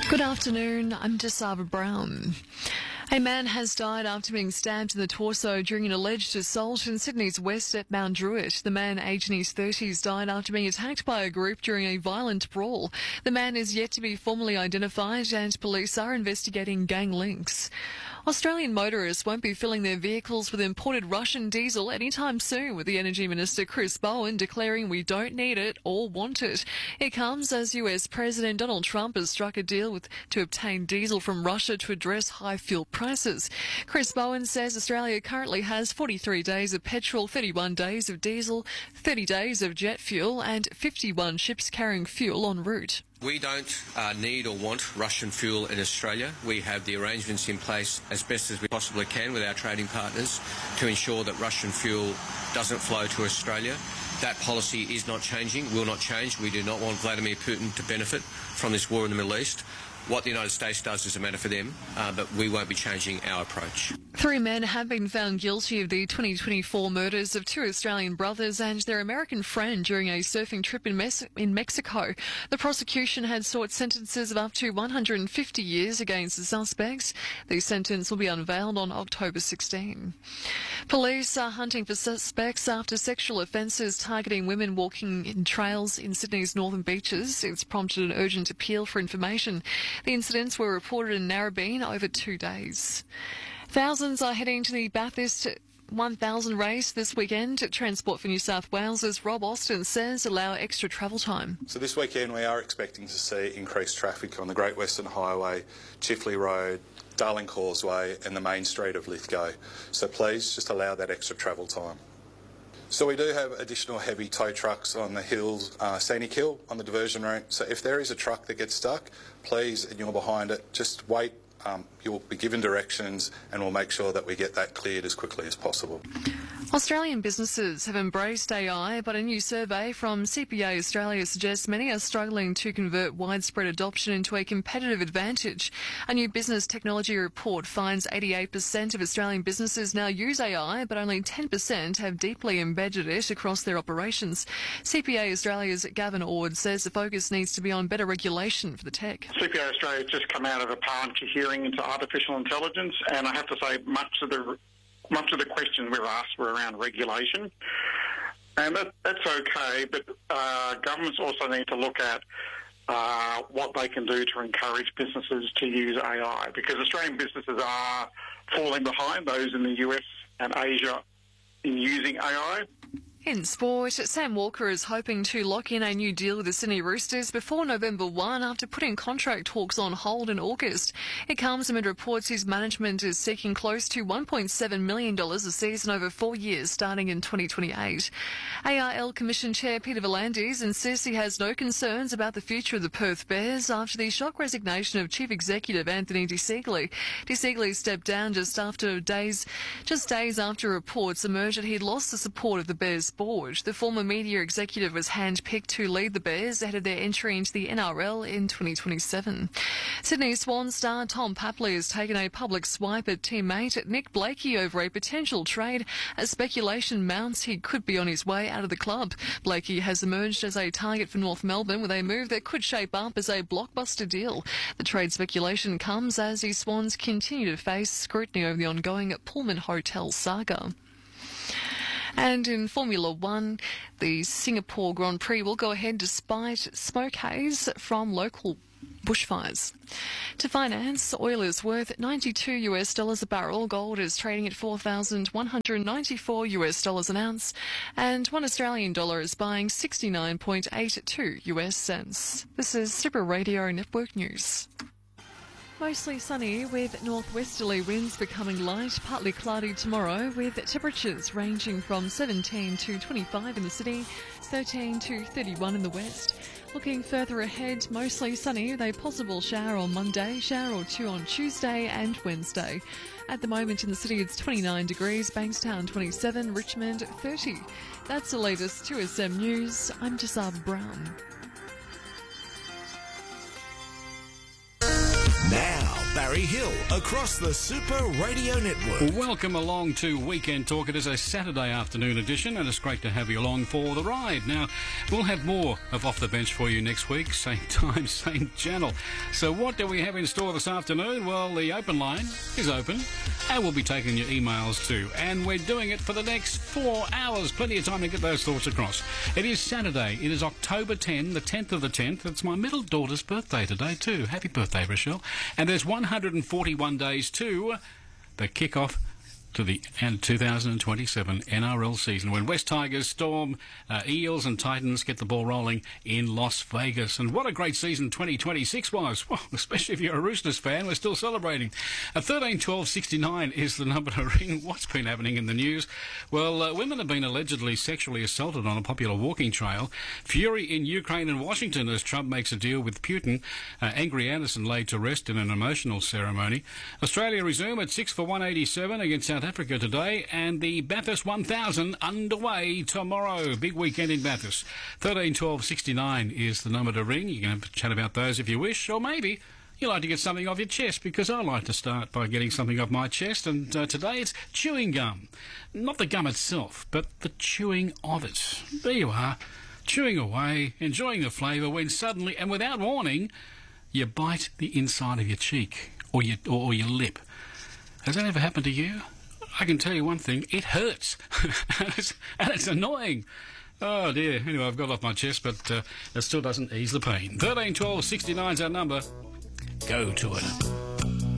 Good afternoon, I'm Jasava Brown. A man has died after being stabbed in the torso during an alleged assault in Sydney's west at Mount Druitt. The man, aged in his 30s, died after being attacked by a group during a violent brawl. The man is yet to be formally identified and police are investigating gang links. Australian motorists won't be filling their vehicles with imported Russian diesel anytime soon, with the Energy Minister Chris Bowen declaring we don't need it or want it. It comes as US President Donald Trump has struck a deal to obtain diesel from Russia to address high fuel prices. Chris Bowen says Australia currently has 43 days of petrol, 31 days of diesel, 30 days of jet fuel and 51 ships carrying fuel en route. We don't need or want Russian fuel in Australia. We have the arrangements in place as best as we possibly can with our trading partners to ensure that Russian fuel doesn't flow to Australia. That policy is not changing, will not change. We do not want Vladimir Putin to benefit from this war in the Middle East. What the United States does is a matter for them, but we won't be changing our approach. 3 men have been found guilty of the 2024 murders of 2 Australian brothers and their American friend during a surfing trip in Mexico. The prosecution had sought sentences of up to 150 years against the suspects. The sentence will be unveiled on October 16. Police are hunting for suspects after sexual offences targeting women walking in trails in Sydney's northern beaches. It's prompted an urgent appeal for information. The incidents were reported in Narrabeen over 2 days. Thousands are heading to the Bathurst 1000 race this weekend. Transport for New South Wales, as Rob Austin says, allow extra travel time. So this weekend we are expecting to see increased traffic on the Great Western Highway, Chifley Road, Darling Causeway and the main street of Lithgow. So please just allow that extra travel time. So we do have additional heavy tow trucks on the hills, Scenic Hill on the diversion route. So if there is a truck that gets stuck, please, and you're behind it, just wait. You'll be given directions and we'll make sure that we get that cleared as quickly as possible. Australian businesses have embraced AI, but a new survey from CPA Australia suggests many are struggling to convert widespread adoption into a competitive advantage. A new business technology report finds 88% of Australian businesses now use AI, but only 10% have deeply embedded it across their operations. CPA Australia's Gavin Ord says the focus needs to be on better regulation for the tech. CPA Australia has just come out of a parliamentary hearing into artificial intelligence, and I have to say much of the questions we were asked were around regulation, and that's okay, but governments also need to look at what they can do to encourage businesses to use AI, because Australian businesses are falling behind those in the US and Asia in using AI. In sport, Sam Walker is hoping to lock in a new deal with the Sydney Roosters before November 1 after putting contract talks on hold in August. It comes amid reports his management is seeking close to $1.7 million a season over 4 years starting in 2028. ARL Commission Chair Peter V'landys insists he has no concerns about the future of the Perth Bears after the shock resignation of Chief Executive Anthony De Siegli. De Siegli stepped down just days after reports emerged that he'd lost the support of the Bears board. The former media executive was handpicked to lead the Bears ahead of their entry into the NRL in 2027. Sydney Swan star Tom Papley has taken a public swipe at teammate Nick Blakey over a potential trade as speculation mounts he could be on his way out of the club. Blakey has emerged as a target for North Melbourne with a move that could shape up as a blockbuster deal. The trade speculation comes as the Swans continue to face scrutiny over the ongoing Pullman Hotel saga. And in Formula One, the Singapore Grand Prix will go ahead despite smoke haze from local bushfires. To finance, oil is worth $92 a barrel. Gold is trading at $4,194 an ounce, and 1 Australian dollar is buying 69.82 US cents. This is Super Radio Network News. Mostly sunny with northwesterly winds becoming light, partly cloudy tomorrow with temperatures ranging from 17 to 25 in the city, 13 to 31 in the west. Looking further ahead, mostly sunny with a possible shower on Monday, shower or 2 on Tuesday and Wednesday. At the moment in the city it's 29 degrees, Bankstown 27, Richmond 30. That's the latest 2SM News. I'm Jasab Brown. Now, Barry Laurie Hill across the Super Radio Network. Welcome along to Weekend Talk. It is a Saturday afternoon edition, and it's great to have you along for the ride. Now, we'll have more of Off the Bench for you next week, same time, same channel. So what do we have in store this afternoon? Well, the open line is open, and we'll be taking your emails too. And we're doing it for the next 4 hours. Plenty of time to get those thoughts across. It is Saturday. It is October 10, the 10th of the 10th. It's my middle daughter's birthday today too. Happy birthday, Rochelle. And there's 141 days to the kick-off to the 2027 NRL season, when West Tigers, Storm, Eels and Titans get the ball rolling in Las Vegas. And what a great season 2026 was. Well, especially if you're a Roosters fan, we're still celebrating. 13-12-69 is the number to ring. What's been happening in the news? Well, women have been allegedly sexually assaulted on a popular walking trail. Fury in Ukraine and Washington as Trump makes a deal with Putin. Angry Anderson laid to rest in an emotional ceremony. Australia resume at 6 for 187 against South Africa today, and the Bathurst 1000 underway tomorrow. Big weekend in Bathurst. 13-12-69 is the number to ring. You can have a chat about those if you wish, or maybe you like to get something off your chest, because I like to start by getting something off my chest, and today it's chewing gum. Not the gum itself, but the chewing of it. There you are, chewing away, enjoying the flavour, when suddenly, and without warning, you bite the inside of your cheek or your lip. Has that ever happened to you? I can tell you one thing, it hurts. and it's annoying. Oh dear. Anyway, I've got it off my chest, but it still doesn't ease the pain. 13-12-69 is our number. Go to it.